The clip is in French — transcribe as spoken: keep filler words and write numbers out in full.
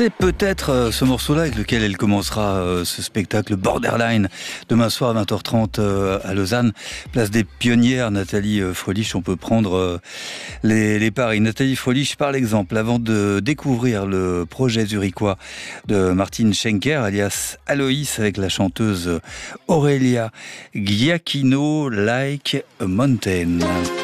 C'est peut-être euh, ce morceau-là avec lequel elle commencera euh, ce spectacle Borderline demain soir à vingt heures trente euh, à Lausanne, place des Pionnières. Nathalie euh, Fröhlich, on peut prendre euh, les, les paris. Nathalie Fröhlich, par l'exemple, avant de découvrir le projet zurichois de Martin Schenker, alias Aloïs, avec la chanteuse Aurelia Giacchino, Like a Mountain.